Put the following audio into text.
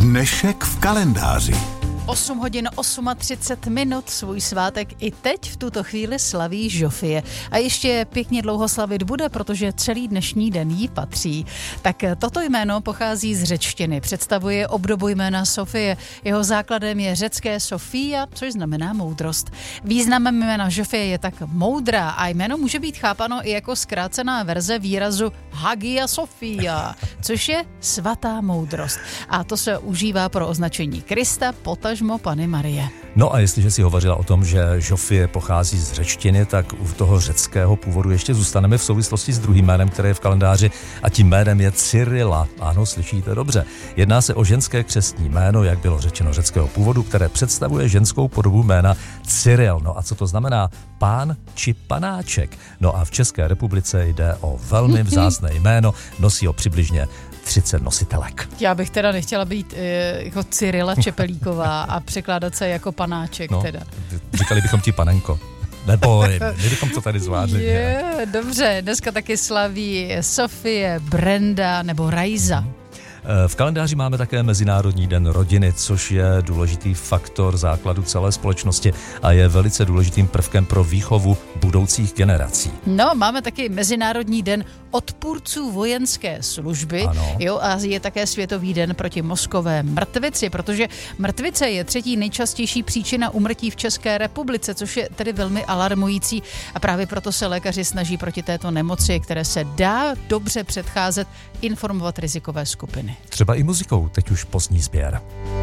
Dnešek v kalendáři. 8 hodin 38 minut, svůj svátek i teď v tuto chvíli slaví Žofie. A ještě pěkně dlouho slavit bude, protože celý dnešní den jí patří. Tak toto jméno pochází z řečtiny, představuje obdobu jména Sofie. Jeho základem je řecké Sofia, což znamená moudrost. Významem jména Žofie je tak moudrá a jméno může být chápano i jako zkrácená verze výrazu Hagia Sophia, což je svatá moudrost. A to se užívá pro označení Krista, potažmo Panny Marie. No a jestliže si hovořila o tom, že Žofie pochází z řečtiny, tak u toho řeckého původu ještě zůstaneme v souvislosti s druhým jménem, které je v kalendáři, a tím jménem je Cyrila. Ano, slyšíte dobře. Jedná se o ženské křestní jméno, jak bylo řečeno, řeckého původu, které představuje ženskou podobu jména Cyril. No a co to znamená? Pán či panáček. No a v České republice jde o velmi vzácné jméno, nosí ho přibližně 30 nositelek. Já bych teda nechtěla být jako Cyrila Čepelíková a překládat se jako panáček. No, teda. Říkali bychom ti panenko. Nebo bychom to tady zvážili. Dobře, dneska taky slaví Sofie, Brenda nebo Rajza. V kalendáři máme také Mezinárodní den rodiny, což je důležitý faktor základu celé společnosti a je velice důležitým prvkem pro výchovu budoucích generací. No, máme taky Mezinárodní den odpůrců vojenské služby. Ano. Jo, a je také Světový den proti mozkové mrtvici, protože mrtvice je třetí nejčastější příčina úmrtí v České republice, což je tedy velmi alarmující a právě proto se lékaři snaží proti této nemoci, které se dá dobře předcházet, informovat rizikové skupiny. Třeba i muzikou, teď už pozdní sběr.